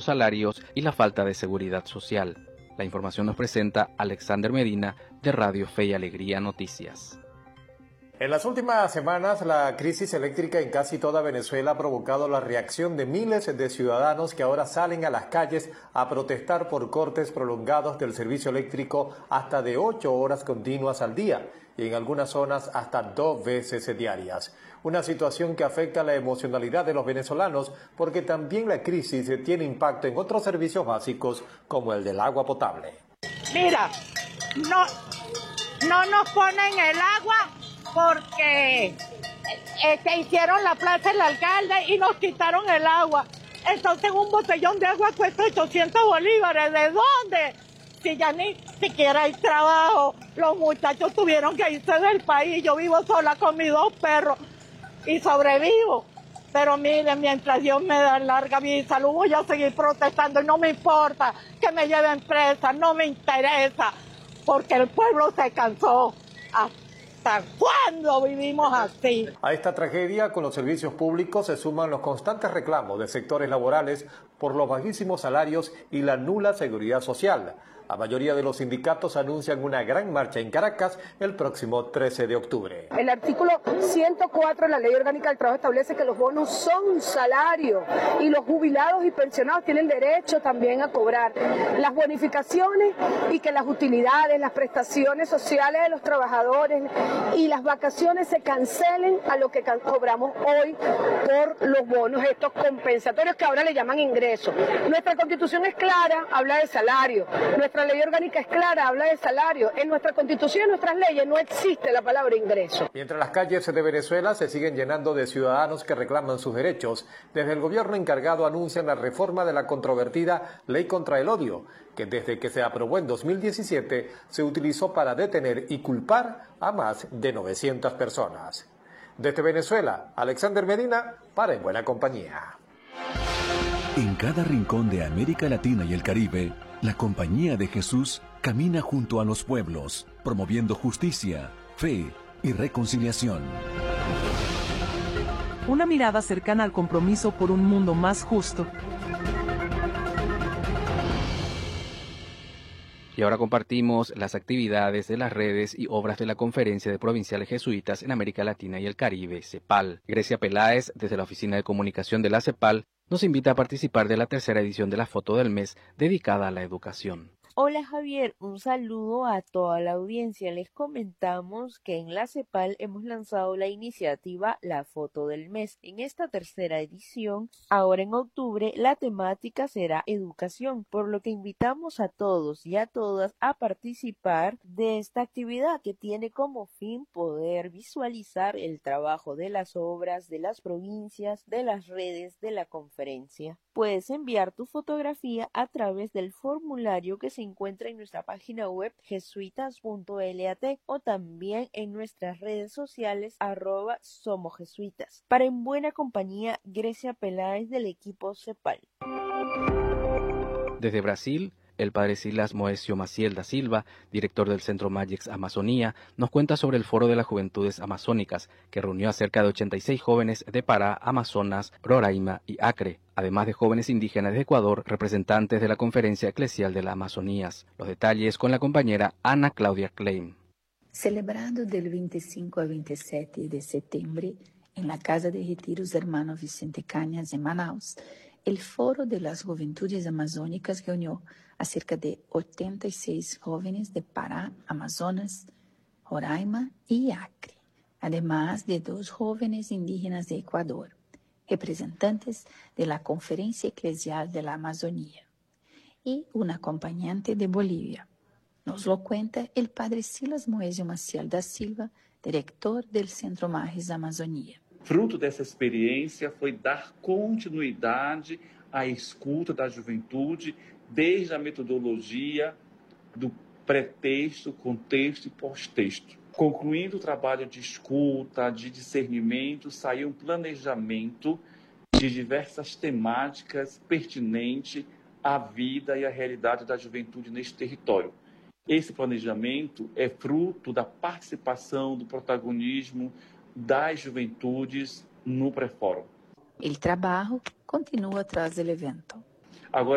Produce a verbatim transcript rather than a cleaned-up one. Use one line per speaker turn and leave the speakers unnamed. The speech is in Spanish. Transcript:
salarios y la falta de seguridad social. La información nos presenta Alexander Medina de Radio Fe y Alegría Noticias.
En las últimas semanas, la crisis eléctrica en casi toda Venezuela ha provocado la reacción de miles de ciudadanos que ahora salen a las calles a protestar por cortes prolongados del servicio eléctrico hasta de ocho horas continuas al día y en algunas zonas hasta dos veces diarias. Una situación que afecta la emocionalidad de los venezolanos porque también la crisis tiene impacto en otros servicios básicos como el del agua potable.
Mira, no, no nos ponen el agua porque este, hicieron la plaza del alcalde y nos quitaron el agua. Entonces un botellón de agua cuesta ochocientos bolívares. ¿De dónde? Si ya ni siquiera hay trabajo. Los muchachos tuvieron que irse del país. Yo vivo sola con mis dos perros y sobrevivo. Pero miren, mientras Dios me da larga vida y salud, voy a seguir protestando y no me importa que me lleven presa, no me interesa, porque el pueblo se cansó. ¿Hasta cuándo vivimos así?
A esta tragedia con los servicios públicos se suman los constantes reclamos de sectores laborales por los bajísimos salarios y la nula seguridad social. La mayoría de los sindicatos anuncian una gran marcha en Caracas el próximo trece de octubre.
El artículo ciento cuatro de la Ley Orgánica del Trabajo establece que los bonos son un salario y los jubilados y pensionados tienen derecho también a cobrar las bonificaciones y que las utilidades, las prestaciones sociales de los trabajadores y las vacaciones se cancelen a lo que cobramos hoy por los bonos estos compensatorios que ahora le llaman ingresos. Nuestra Constitución es clara, habla de salario. Nuestra Nuestra ley orgánica es clara, habla de salario. En nuestra Constitución y en nuestras leyes no existe la palabra ingreso.
Mientras las calles de Venezuela se siguen llenando de ciudadanos que reclaman sus derechos, desde el gobierno encargado anuncian la reforma de la controvertida Ley contra el Odio, que desde que se aprobó en dos mil diecisiete se utilizó para detener y culpar a más de novecientas personas. Desde Venezuela, Alexander Medina, para En Buena Compañía.
En cada rincón de América Latina y el Caribe, la Compañía de Jesús camina junto a los pueblos, promoviendo justicia, fe y reconciliación.
Una mirada cercana al compromiso por un mundo más justo.
Y ahora compartimos las actividades de las redes y obras de la Conferencia de Provinciales Jesuitas en América Latina y el Caribe, CEPAL. Grecia Peláez, desde la Oficina de Comunicación de la CEPAL, nos invita a participar de la tercera edición de la Foto del Mes dedicada a la educación.
Hola Javier, un saludo a toda la audiencia. Les comentamos que en la CEPAL hemos lanzado la iniciativa La Foto del Mes. En esta tercera edición, ahora en octubre, la temática será educación, por lo que invitamos a todos y a todas a participar de esta actividad que tiene como fin poder visualizar el trabajo de las obras, de las provincias, de las redes, de la conferencia. Puedes enviar tu fotografía a través del formulario que se encuentra en nuestra página web jesuitas punto lat o también en nuestras redes sociales arroba somos jesuitas. Para En Buena Compañía, Grecia Peláez del equipo CEPAL.
Desde Brasil, el padre Silas Moesio Maciel da Silva, director del Centro Magix Amazonía, nos cuenta sobre el Foro de las Juventudes Amazónicas, que reunió a cerca de ochenta y seis jóvenes de Pará, Amazonas, Roraima y Acre, además de jóvenes indígenas de Ecuador, representantes de la Conferencia Eclesial de la Amazonías. Los detalles con la compañera Ana Claudia Klein.
Celebrado del veinticinco al veintisiete de septiembre en la Casa de Retiros Hermano Vicente Cañas en Manaus, el Foro de las Juventudes Amazónicas reunió a cerca de ochenta y seis jóvenes de Pará, Amazonas, Roraima y Acre, además de dos jóvenes indígenas de Ecuador, representantes de la Conferencia Eclesial de la Amazonía, y un acompañante de Bolivia. Nos lo cuenta el padre Silas Moesio Maciel da Silva, director del Centro Magis Amazonía.
Fruto dessa experiência foi dar continuidade à escuta da juventude, desde a metodologia do pré-texto, contexto e pós-texto. Concluindo o trabalho de escuta, de discernimento, saiu um planejamento de diversas temáticas pertinentes à vida e à realidade da juventude neste território. Esse planejamento é fruto da participação, do protagonismo das juventudes no pré-fórum.
O trabalho continua tras o evento.